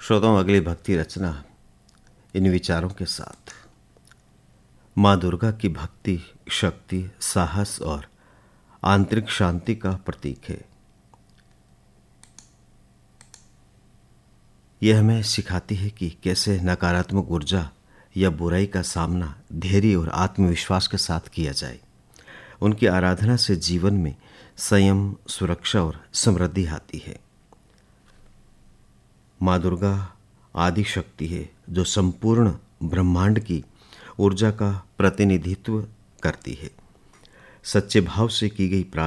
श्रोताओं, अगली भक्ति रचना इन विचारों के साथ। माँ दुर्गा की भक्ति शक्ति, साहस और आंतरिक शांति का प्रतीक है। यह हमें सिखाती है कि कैसे नकारात्मक ऊर्जा या बुराई का सामना धैर्य और आत्मविश्वास के साथ किया जाए। उनकी आराधना से जीवन में संयम, सुरक्षा और समृद्धि आती है। माँ दुर्गा आदि शक्ति है जो संपूर्ण ब्रह्मांड की ऊर्जा का प्रतिनिधित्व करती है। सच्चे भाव से की गई प्रार्थना